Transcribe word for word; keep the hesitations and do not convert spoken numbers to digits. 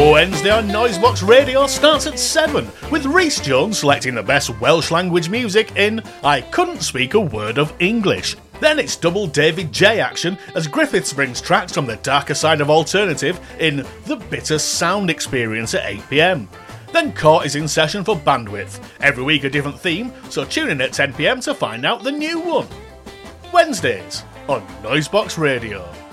Wednesday on Noisebox Radio starts at seven, with Rhys Jones selecting the best Welsh language music in I Couldn't Speak a Word of English. Then it's double David J action as Griffiths brings tracks from the darker side of alternative in The Bitter Sound Experience at eight p m. Then Court is in session for Bandwidth. Every week a different theme, so tune in at ten p m to find out the new one. Wednesdays on Noisebox Radio.